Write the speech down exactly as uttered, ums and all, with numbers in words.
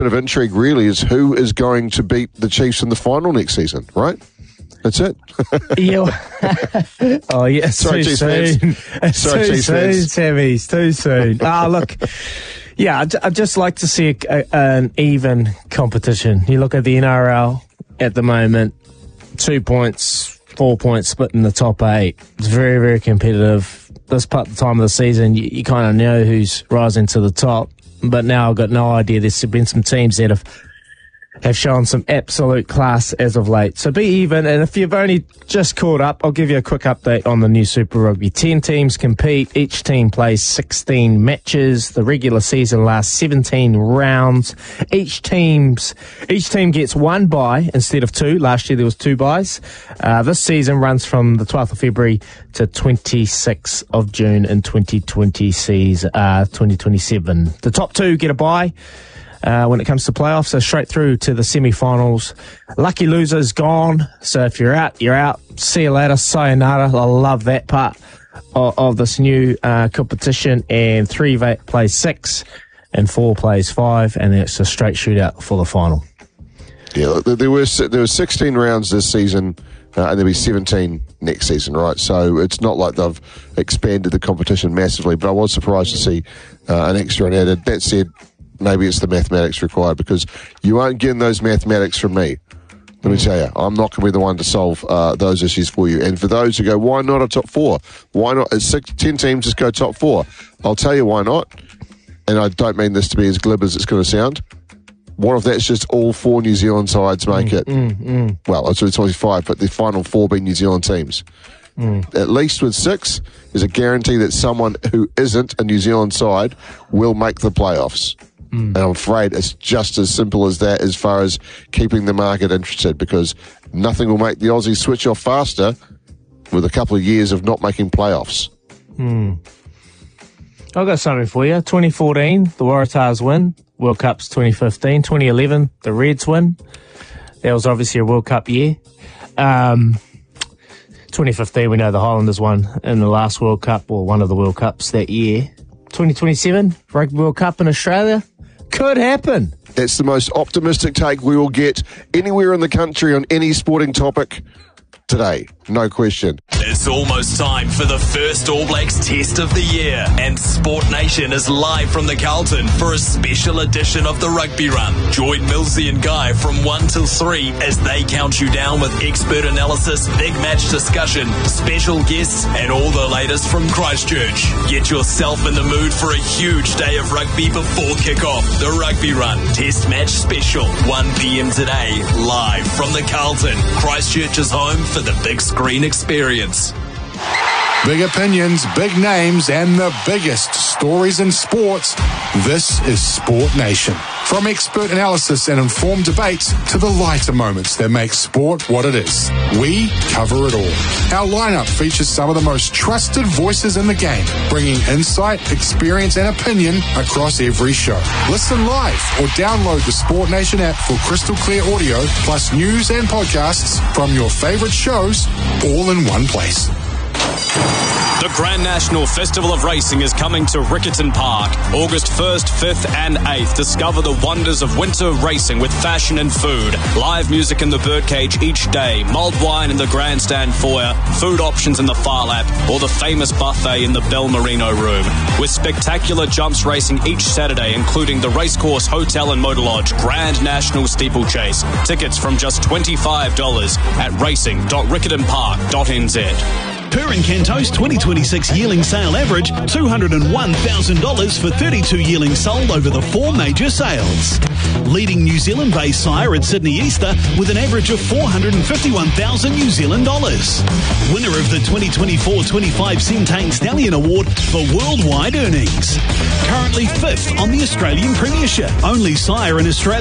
bit of intrigue really is who is going to beat the Chiefs in the final next season, right? That's it. yeah. oh, yeah. It's Sorry, too Chiefs soon. fans. It's Sorry, too Chiefs soon, fans. Sammy's too soon. Ah, look. Yeah, I'd, I'd just like to see a, a, an even competition. You look at the N R L at the moment, two points, four points split in the top eight. It's very, very competitive. This part of the time of the season, you, you kind of know who's rising to the top. But now I've got no idea. There's been some teams that have have shown some absolute class as of late. So be even, and if you've only just caught up, I'll give you a quick update on the new Super Rugby. Ten teams compete. Each team plays sixteen matches. The regular season lasts seventeen rounds. Each team's each team gets one bye instead of two. Last year there was two byes. Uh, this season runs from the twelfth of February to twenty-sixth of June in twenty twenty sees uh, twenty twenty-seven. The top two get a bye. Uh, when it comes to playoffs, so straight through to the semi-finals. Lucky loser's gone, so if you're out, you're out. See you later, sayonara. I love that part of, of this new uh, competition. And three va- plays six, and four plays five, and then it's a straight shootout for the final. Yeah, there were there were sixteen rounds this season, uh, and there'll be seventeen next season, right? So it's not like they've expanded the competition massively, but I was surprised to see uh, an extra one added. That said, maybe it's the mathematics required, because you won't get those mathematics from me. Let me tell you, I'm not going to be the one to solve uh, those issues for you. And for those who go, why not a top four? Why not? It's six, ten teams, just go top four. I'll tell you why not. And I don't mean this to be as glib as it's going to sound. What if that's just all four New Zealand sides make mm, it? Mm, mm. Well, it's, it's only five, but the final four be New Zealand teams. Mm. At least with six, there's a guarantee that someone who isn't a New Zealand side will make the playoffs. Mm. And I'm afraid it's just as simple as that as far as keeping the market interested, because nothing will make the Aussies switch off faster with a couple of years of not making playoffs. Mm. I've got something for you. twenty fourteen, the Waratahs win. World Cup's twenty fifteen. twenty eleven, the Reds win. That was obviously a World Cup year. Um, twenty fifteen, we know the Highlanders won in the last World Cup, or one of the World Cups that year. twenty twenty-seven, Rugby World Cup in Australia. Could happen. That's the most optimistic take we will get anywhere in the country on any sporting topic today. No question. It's almost time for the first All Blacks test of the year, and Sport Nation is live from the Carlton for a special edition of the Rugby Run. Join Millsy and Guy from one till three as they count you down with expert analysis, big match discussion, special guests, and all the latest from Christchurch. Get yourself in the mood for a huge day of rugby before kick-off. The Rugby Run Test Match Special, one p.m. today, live from the Carlton. Christchurch's home for the big screen experience. Big opinions, big names, and the biggest stories in sports. This is Sport Nation. From expert analysis and informed debates to the lighter moments that make sport what it is, we cover it all. Our lineup features some of the most trusted voices in the game, bringing insight, experience, and opinion across every show. Listen live or download the Sport Nation app for crystal clear audio, plus news and podcasts from your favorite shows, all in one place. The Grand National Festival of Racing is coming to Riccarton Park, August first, fifth and eighth. Discover the wonders of winter racing with fashion and food. Live music in the birdcage each day, mulled wine in the grandstand foyer, food options in the Far Lap, or the famous buffet in the Bell Merino room. With spectacular jumps racing each Saturday, including the Racecourse Hotel and Motor Lodge Grand National Steeplechase. Tickets from just twenty-five dollars at racing dot riccarton park dot n z. Per Encanto's twenty twenty-six yearling sale average, two hundred one thousand dollars for thirty-two yearlings sold over the four major sales. Leading New Zealand-based sire at Sydney Easter with an average of four hundred fifty-one thousand New Zealand dollars. Winner of the twenty twenty-four twenty-five Centane Stallion Award for worldwide earnings. Currently fifth on the Australian Premiership. Only sire in Australia